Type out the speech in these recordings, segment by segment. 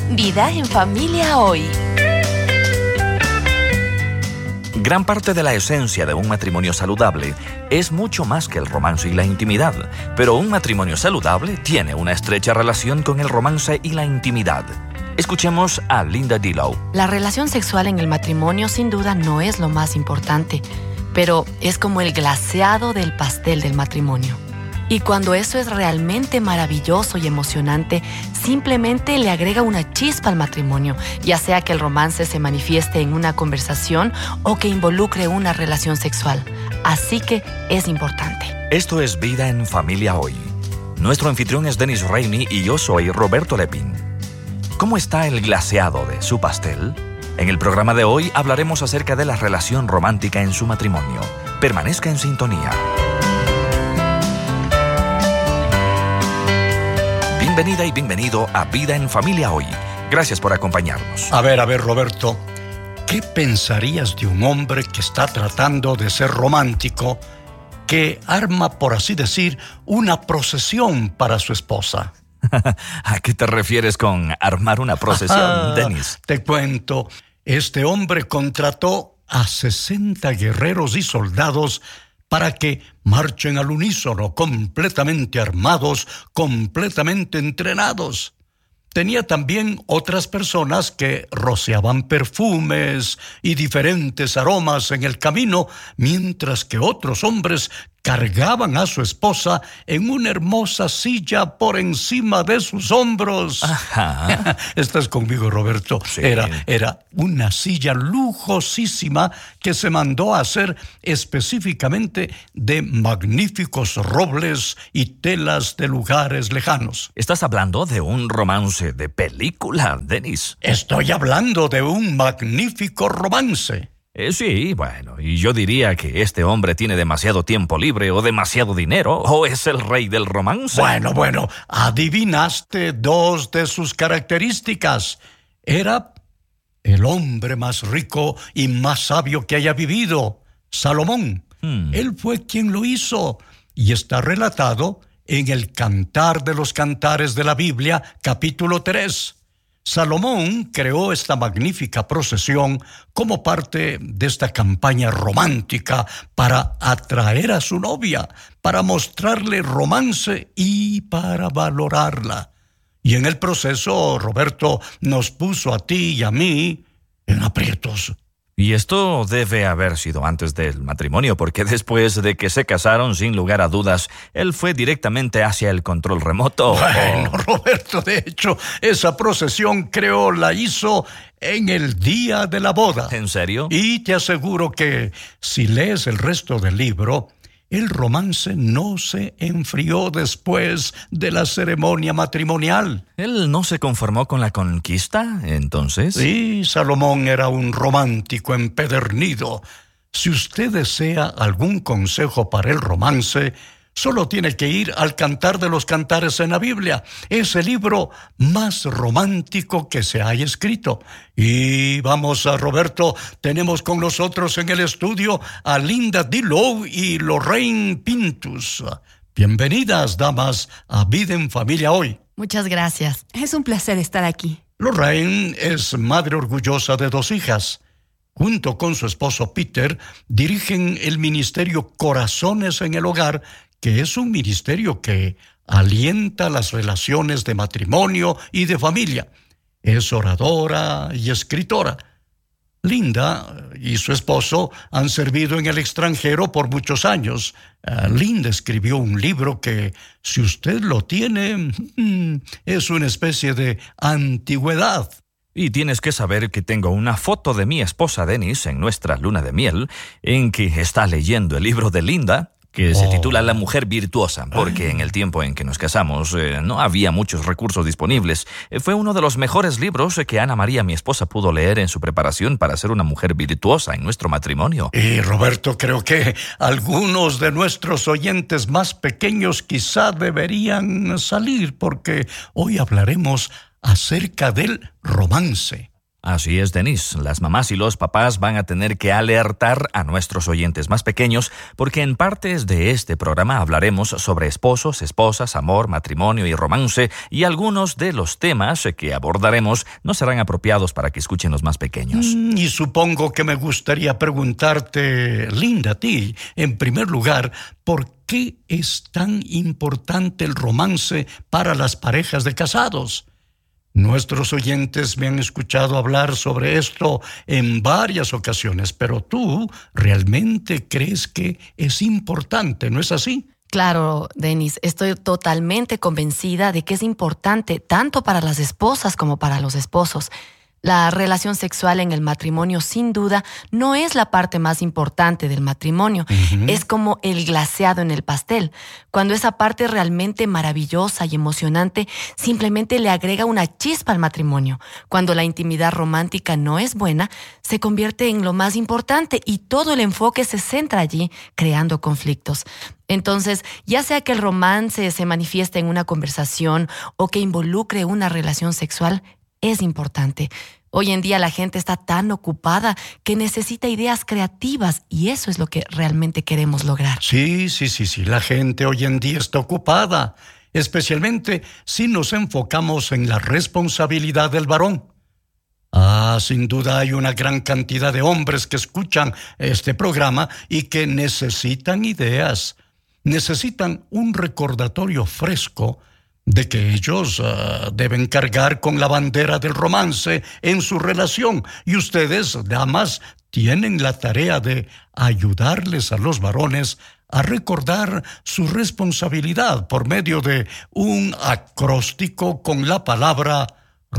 Vida en Familia Hoy. Gran parte de la esencia de un matrimonio saludable es mucho más que el romance y la intimidad, pero un matrimonio saludable tiene una estrecha relación con el romance y la intimidad. Escuchemos a Linda Dillow. La relación sexual en el matrimonio sin duda no es lo más importante, pero es como el glaseado del pastel del matrimonio. Y cuando eso es realmente maravilloso y emocionante, simplemente le agrega una chispa al matrimonio, ya sea que el romance se manifieste en una conversación o que involucre una relación sexual. Así que es importante. Esto es Vida en Familia Hoy. Nuestro anfitrión es Dennis Rainey y yo soy Roberto Lepín. ¿Cómo está el glaseado de su pastel? En el programa de hoy hablaremos acerca de la relación romántica en su matrimonio. Permanezca en sintonía. Bienvenida y bienvenido a Vida en Familia Hoy. Gracias por acompañarnos. A ver, Roberto, ¿qué pensarías de un hombre que está tratando de ser romántico, que arma, por así decir, una procesión para su esposa? ¿A qué te refieres con armar una procesión, Dennis? Te cuento, este hombre contrató a 60 guerreros y soldados para que marchen al unísono, completamente armados, completamente entrenados. Tenía también otras personas que rociaban perfumes y diferentes aromas en el camino, mientras que otros hombres cargaban a su esposa en una hermosa silla por encima de sus hombros. Ajá. ¿Estás conmigo, Roberto? Sí. Era una silla lujosísima que se mandó a hacer específicamente de magníficos robles y telas de lugares lejanos. ¿Estás hablando de un romance de película, Dennis? Estoy hablando de un magnífico romance. Sí, bueno, y yo diría que este hombre tiene demasiado tiempo libre o demasiado dinero, o es el rey del romance. Bueno, adivinaste dos de sus características. Era el hombre más rico y más sabio que haya vivido, Salomón. Él fue quien lo hizo y está relatado en el Cantar de los Cantares de la Biblia, capítulo 3. Salomón creó esta magnífica procesión como parte de esta campaña romántica para atraer a su novia, para mostrarle romance y para valorarla. Y en el proceso, Roberto, nos puso a ti y a mí en aprietos. Y esto debe haber sido antes del matrimonio, porque después de que se casaron, sin lugar a dudas, él fue directamente hacia el control remoto. Bueno, Roberto, de hecho, esa procesión creo la hizo en el día de la boda. ¿En serio? Y te aseguro que si lees el resto del libro, el romance no se enfrió después de la ceremonia matrimonial. ¿Él no se conformó con la conquista, entonces? Sí, Salomón era un romántico empedernido. Si usted desea algún consejo para el romance, solo tiene que ir al Cantar de los Cantares en la Biblia. Es el libro más romántico que se haya escrito. Y vamos a Roberto, tenemos con nosotros en el estudio a Linda Dillow y Lorraine Pintus. Bienvenidas, damas, a Vida en Familia Hoy. Muchas gracias. Es un placer estar aquí. Lorraine es madre orgullosa de 2 hijas. Junto con su esposo Peter, dirigen el ministerio Corazones en el Hogar, que es un ministerio que alienta las relaciones de matrimonio y de familia. Es oradora y escritora. Linda y su esposo han servido en el extranjero por muchos años. Linda escribió un libro que, si usted lo tiene, es una especie de antigüedad. Y tienes que saber que tengo una foto de mi esposa Dennis en nuestra luna de miel, en que está leyendo el libro de Linda, que se titula La Mujer Virtuosa, porque en el tiempo en que nos casamos no había muchos recursos disponibles. Fue uno de los mejores libros que Ana María, mi esposa, pudo leer en su preparación para ser una mujer virtuosa en nuestro matrimonio. Y Roberto, creo que algunos de nuestros oyentes más pequeños quizá deberían salir, porque hoy hablaremos acerca del romance. Así es, Denise. Las mamás y los papás van a tener que alertar a nuestros oyentes más pequeños porque en partes de este programa hablaremos sobre esposos, esposas, amor, matrimonio y romance, y algunos de los temas que abordaremos no serán apropiados para que escuchen los más pequeños. Y supongo que me gustaría preguntarte, Linda, a ti, en primer lugar, ¿por qué es tan importante el romance para las parejas de casados? Nuestros oyentes me han escuchado hablar sobre esto en varias ocasiones, pero tú realmente crees que es importante, ¿no es así? Claro, Denis, estoy totalmente convencida de que es importante tanto para las esposas como para los esposos. La relación sexual en el matrimonio, sin duda, no es la parte más importante del matrimonio. Es como el glaseado en el pastel. Cuando esa parte es realmente maravillosa y emocionante, simplemente le agrega una chispa al matrimonio. Cuando la intimidad romántica no es buena, se convierte en lo más importante y todo el enfoque se centra allí, creando conflictos. Entonces, ya sea que el romance se manifieste en una conversación o que involucre una relación sexual, es importante. Hoy en día la gente está tan ocupada que necesita ideas creativas y eso es lo que realmente queremos lograr. Sí. La gente hoy en día está ocupada, especialmente si nos enfocamos en la responsabilidad del varón. Sin duda hay una gran cantidad de hombres que escuchan este programa y que necesitan ideas. Necesitan un recordatorio fresco de que ellos deben cargar con la bandera del romance en su relación. Y ustedes, damas, tienen la tarea de ayudarles a los varones a recordar su responsabilidad por medio de un acróstico con la palabra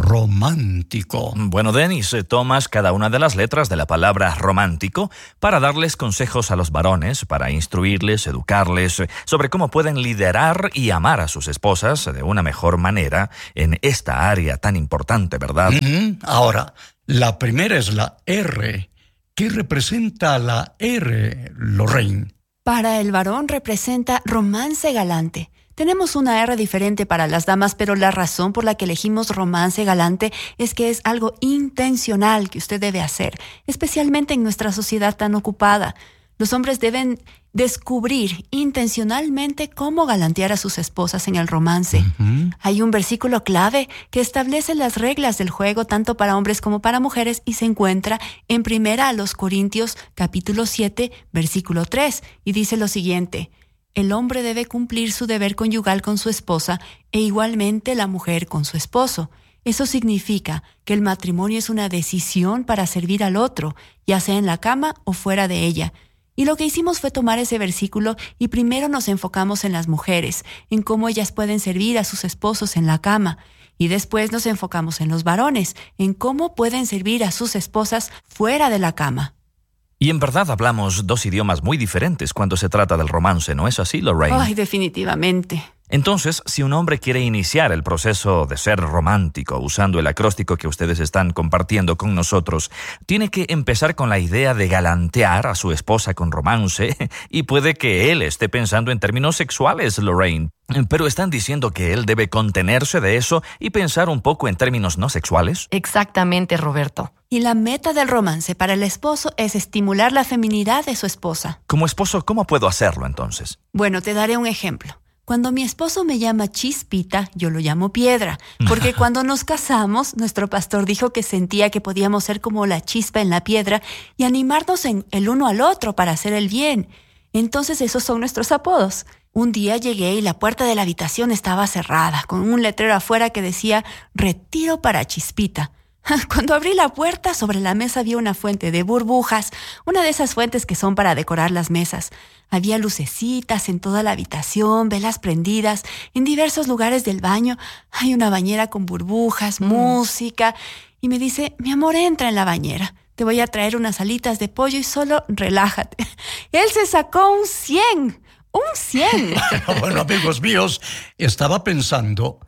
romántico. Bueno, Denis, tomas cada una de las letras de la palabra romántico para darles consejos a los varones, para instruirles, educarles sobre cómo pueden liderar y amar a sus esposas de una mejor manera en esta área tan importante, ¿verdad? Ahora, la primera es la R. ¿Qué representa la R, Lorraine? Para el varón representa romance galante. Tenemos una R diferente para las damas, pero la razón por la que elegimos romance galante es que es algo intencional que usted debe hacer, especialmente en nuestra sociedad tan ocupada. Los hombres deben descubrir intencionalmente cómo galantear a sus esposas en el romance. Hay un versículo clave que establece las reglas del juego tanto para hombres como para mujeres y se encuentra en 1 Corintios capítulo 7, versículo 3, y dice lo siguiente: el hombre debe cumplir su deber conyugal con su esposa e igualmente la mujer con su esposo. Eso significa que el matrimonio es una decisión para servir al otro, ya sea en la cama o fuera de ella. Y lo que hicimos fue tomar ese versículo y primero nos enfocamos en las mujeres, en cómo ellas pueden servir a sus esposos en la cama. Y después nos enfocamos en los varones, en cómo pueden servir a sus esposas fuera de la cama. Y en verdad hablamos dos idiomas muy diferentes cuando se trata del romance, ¿no es así, Lorraine? Ay, definitivamente. Entonces, si un hombre quiere iniciar el proceso de ser romántico usando el acróstico que ustedes están compartiendo con nosotros, tiene que empezar con la idea de galantear a su esposa con romance y puede que él esté pensando en términos sexuales, Lorraine. Pero están diciendo que él debe contenerse de eso y pensar un poco en términos no sexuales. Exactamente, Roberto. Y la meta del romance para el esposo es estimular la feminidad de su esposa. Como esposo, ¿cómo puedo hacerlo entonces? Bueno, te daré un ejemplo. Cuando mi esposo me llama Chispita, yo lo llamo Piedra, porque cuando nos casamos, nuestro pastor dijo que sentía que podíamos ser como la chispa en la piedra y animarnos el uno al otro para hacer el bien. Entonces esos son nuestros apodos. Un día llegué y la puerta de la habitación estaba cerrada, con un letrero afuera que decía "Retiro para Chispita". Cuando abrí la puerta, sobre la mesa había una fuente de burbujas, una de esas fuentes que son para decorar las mesas. Había lucecitas en toda la habitación, velas prendidas, en diversos lugares del baño. Hay una bañera con burbujas, música. Y me dice: mi amor, entra en la bañera. Te voy a traer unas alitas de pollo y solo relájate. Él se sacó un 100. ¡Un 100! Bueno, amigos míos, estaba pensando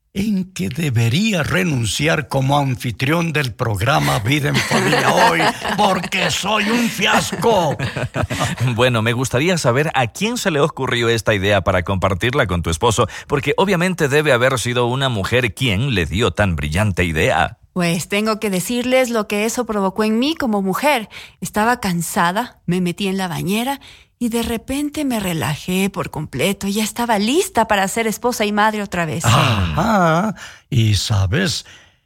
en que debería renunciar como anfitrión del programa Vida en Familia Hoy, porque soy un fiasco. Bueno, me gustaría saber a quién se le ocurrió esta idea para compartirla con tu esposo, porque obviamente debe haber sido una mujer quien le dio tan brillante idea. Pues tengo que decirles lo que eso provocó en mí como mujer. Estaba cansada, me metí en la bañera y de repente me relajé por completo. Ya estaba lista para ser esposa y madre otra vez. Ajá. Y sabes,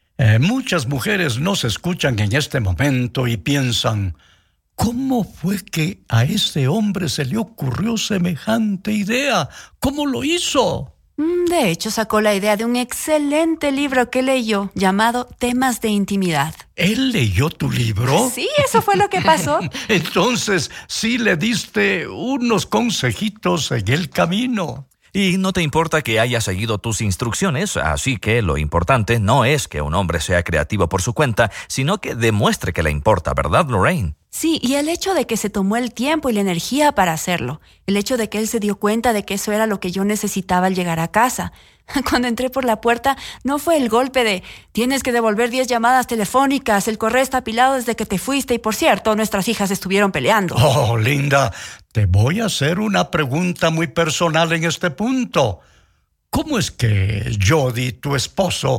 muchas mujeres nos escuchan en este momento y piensan, ¿cómo fue que a ese hombre se le ocurrió semejante idea? ¿Cómo lo hizo? De hecho, sacó la idea de un excelente libro que leyó llamado Temas de Intimidad. ¿Él leyó tu libro? Sí, eso fue lo que pasó. Entonces, sí le diste unos consejitos en el camino. Y no te importa que haya seguido tus instrucciones, así que lo importante no es que un hombre sea creativo por su cuenta, sino que demuestre que le importa, ¿verdad, Lorraine? Sí, y el hecho de que se tomó el tiempo y la energía para hacerlo. El hecho de que él se dio cuenta de que eso era lo que yo necesitaba al llegar a casa. Cuando entré por la puerta, no fue el golpe de tienes que devolver 10 llamadas telefónicas, el correo está apilado desde que te fuiste y por cierto, nuestras hijas estuvieron peleando. Oh, Linda, te voy a hacer una pregunta muy personal en este punto. ¿Cómo es que Jody, tu esposo,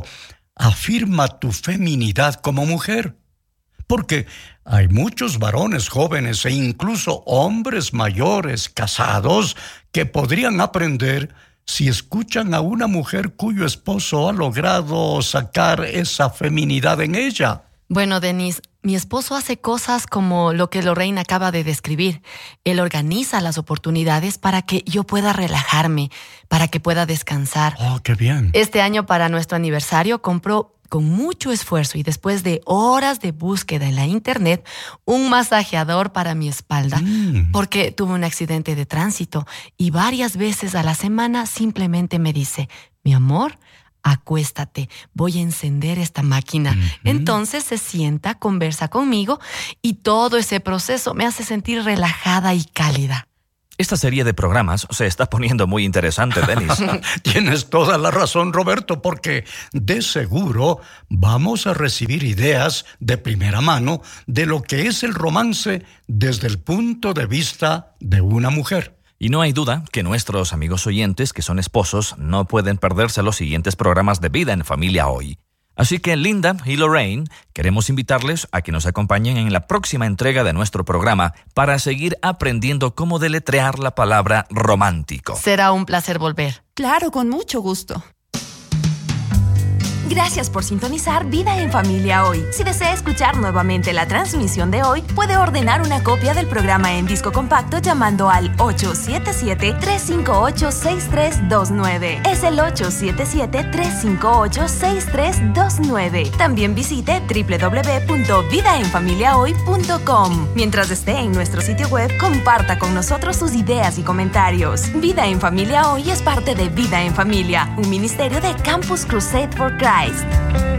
afirma tu feminidad como mujer? Porque hay muchos varones jóvenes e incluso hombres mayores casados que podrían aprender si escuchan a una mujer cuyo esposo ha logrado sacar esa feminidad en ella. Bueno, Denise, mi esposo hace cosas como lo que Lorraine acaba de describir. Él organiza las oportunidades para que yo pueda relajarme, para que pueda descansar. Oh, qué bien. Este año, para nuestro aniversario, compró con mucho esfuerzo y después de horas de búsqueda en la internet, un masajeador para mi espalda, porque tuve un accidente de tránsito y varias veces a la semana simplemente me dice, mi amor, acuéstate, voy a encender esta máquina. Entonces se sienta, conversa conmigo y todo ese proceso me hace sentir relajada y cálida. Esta serie de programas se está poniendo muy interesante, Dennis. Tienes toda la razón, Roberto, porque de seguro vamos a recibir ideas de primera mano de lo que es el romance desde el punto de vista de una mujer. Y no hay duda que nuestros amigos oyentes que son esposos no pueden perderse los siguientes programas de Vida en Familia Hoy. Así que Linda y Lorraine queremos invitarles a que nos acompañen en la próxima entrega de nuestro programa para seguir aprendiendo cómo deletrear la palabra romántico. Será un placer volver. Claro, con mucho gusto. Gracias por sintonizar Vida en Familia Hoy. Si desea escuchar nuevamente la transmisión de hoy, puede ordenar una copia del programa en disco compacto llamando al 877-358-6329. Es el 877-358-6329. También visite www.vidaenfamiliahoy.com. Mientras esté en nuestro sitio web, comparta con nosotros sus ideas y comentarios. Vida en Familia Hoy es parte de Vida en Familia, un ministerio de Campus Crusade for Christ.